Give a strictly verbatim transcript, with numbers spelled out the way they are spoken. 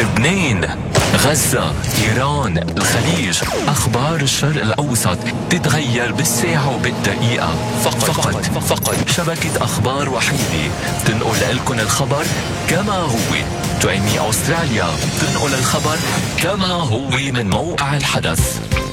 لبنان، غزة، إيران، الخليج. أخبار الشرق الأوسط تتغير بالساعة وبالدقيقة. فقط فقط, فقط شبكة أخبار وحيدة تنقل لكم الخبر كما هو. تو إم إي أستراليا تنقل الخبر كما هو من موقع الحدث.